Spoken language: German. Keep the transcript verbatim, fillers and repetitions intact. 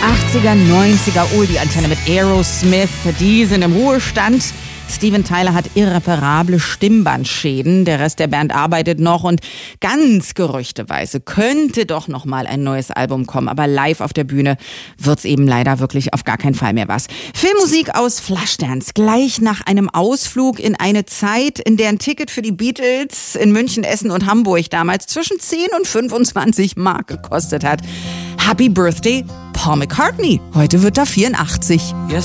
achtziger, neunziger, oh, die Antenne mit Aerosmith, die sind im Ruhestand. Steven Tyler hat irreparable Stimmbandschäden. Der Rest der Band arbeitet noch und ganz gerüchteweise könnte doch noch mal ein neues Album kommen. Aber live auf der Bühne wird's eben leider wirklich auf gar keinen Fall mehr was. Filmmusik aus Flashdance. Gleich nach einem Ausflug in eine Zeit, in der ein Ticket für die Beatles in München, Essen und Hamburg damals zwischen zehn und fünfundzwanzig Mark gekostet hat. Happy Birthday, Paul McCartney. Heute wird er vierundachtzig. Yes.